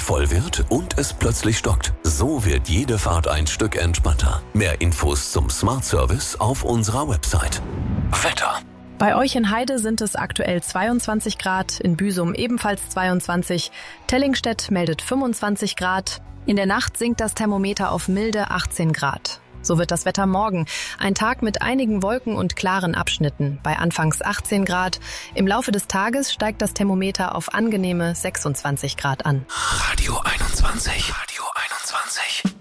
voll wird und es plötzlich stockt. So wird jede Fahrt ein Stück entspannter. Mehr Infos zum Smart Service auf unserer Website. Wetter. Bei euch in Heide sind es aktuell 22 Grad, in Büsum ebenfalls 22, Tellingstedt meldet 25 Grad. In der Nacht sinkt das Thermometer auf milde 18 Grad. So wird das Wetter morgen. Ein Tag mit einigen Wolken und klaren Abschnitten. Bei anfangs 18 Grad. Im Laufe des Tages steigt das Thermometer auf angenehme 26 Grad an. Radio 21. Radio 21.